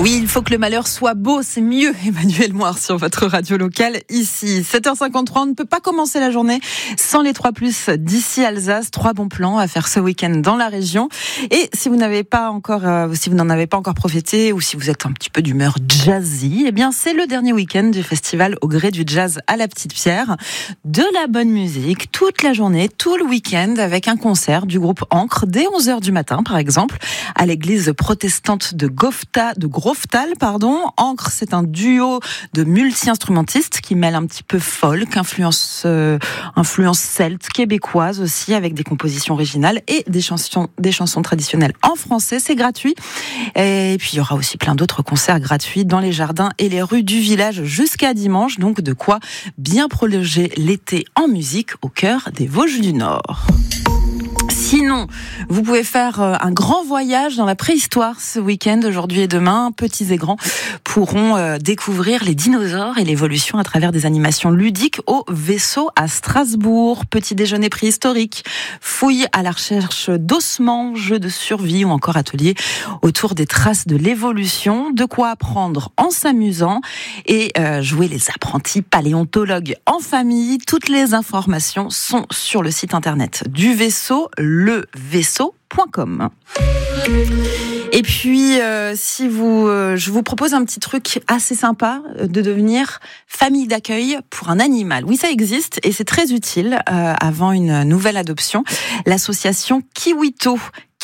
Oui, il faut que le malheur soit beau, c'est mieux. Emmanuel Moir sur votre radio locale ici. 7h53, on ne peut pas commencer la journée sans les 3+, d'ici Alsace. 3 bons plans à faire ce week-end dans la région. Et si vous n'en avez pas encore profité, ou si vous êtes un petit peu d'humeur jazzy, eh bien, c'est le dernier week-end du festival Au gré du jazz à la Petite Pierre. De la bonne musique, toute la journée, tout le week-end, avec un concert du groupe Ancre dès 11h du matin, par exemple, à l'église protestante de Groftal. Ancre, c'est un duo de multi-instrumentistes qui mêlent un petit peu folk, influence celte, québécoise aussi, avec des compositions originales et des chansons traditionnelles en français. C'est gratuit. Et puis, il y aura aussi plein d'autres concerts gratuits dans les jardins et les rues du village jusqu'à dimanche. Donc, de quoi bien prolonger l'été en musique au cœur des Vosges du Nord. Sinon, vous pouvez faire un grand voyage dans la préhistoire ce week-end, aujourd'hui et demain. Petits et grands pourront découvrir les dinosaures et l'évolution à travers des animations ludiques au Vaisseau à Strasbourg. Petit déjeuner préhistorique, fouilles à la recherche d'ossements, jeux de survie ou encore ateliers autour des traces de l'évolution. De quoi apprendre en s'amusant et jouer les apprentis paléontologues en famille. Toutes les informations sont sur le site internet du Vaisseau, levaisseau.com. Et puis, je vous propose un petit truc assez sympa de devenir famille d'accueil pour un animal. Oui, ça existe et c'est très utile avant une nouvelle adoption. L'association Kiwito,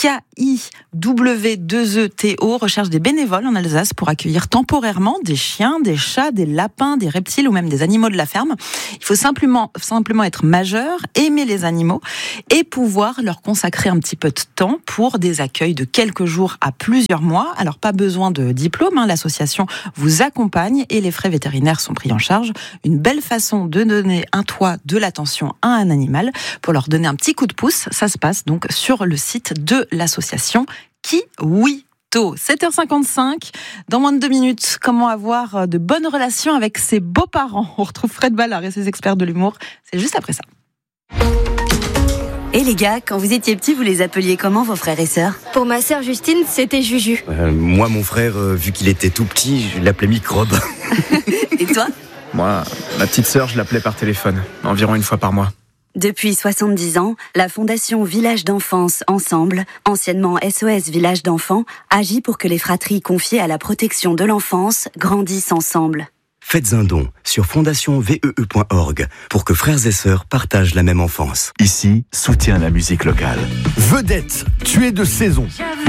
KIW2ETO, recherche des bénévoles en Alsace pour accueillir temporairement des chiens, des chats, des lapins, des reptiles ou même des animaux de la ferme. Il faut simplement être majeur, aimer les animaux et pouvoir leur consacrer un petit peu de temps pour des accueils de quelques jours à plusieurs mois. Alors, pas besoin de diplôme, l'association vous accompagne et les frais vétérinaires sont pris en charge. Une belle façon de donner un toit, de l'attention à un animal pour leur donner un petit coup de pouce. Ça se passe donc sur le site de l'association Kiwito. 7h55, dans moins de 2 minutes, comment avoir de bonnes relations avec ses beaux-parents. On retrouve Fred Ballard et ses experts de l'humour. C'est juste après ça. Et les gars, quand vous étiez petits, vous les appeliez comment vos frères et sœurs ? Pour ma sœur Justine, c'était Juju. Moi, mon frère, vu qu'il était tout petit, je l'appelais Microbe. Et toi ? Moi, ma petite sœur, je l'appelais par téléphone, environ 1 fois par mois. Depuis 70 ans, la Fondation Village d'Enfance Ensemble, anciennement SOS Village d'Enfants, agit pour que les fratries confiées à la protection de l'enfance grandissent ensemble. Faites un don sur fondationnvee.org pour que frères et sœurs partagent la même enfance. Ici, soutient la musique locale. Vedette, tu es de saison.